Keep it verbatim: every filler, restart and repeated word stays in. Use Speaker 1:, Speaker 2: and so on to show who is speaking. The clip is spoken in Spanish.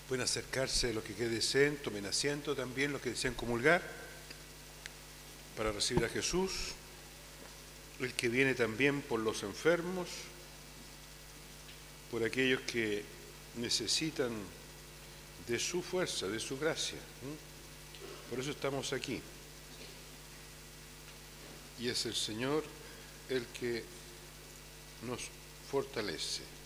Speaker 1: Pueden acercarse los que deseen, tomen asiento también los que desean comulgar para recibir a Jesús, el que viene también por los enfermos, por aquellos que necesitan de su fuerza, de su gracia. Por eso estamos aquí. Y es el Señor el que nos fortalece.